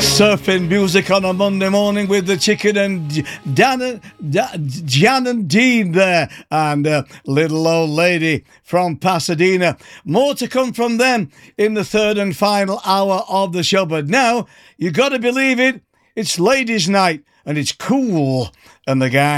Surfing music on a Monday morning with the Chicken and Jan and Dean there, and Little Old Lady from Pasadena. More to come from them in the third and final hour of the show. But now, you got to believe it, it's ladies' night, and it's Cool and the gang.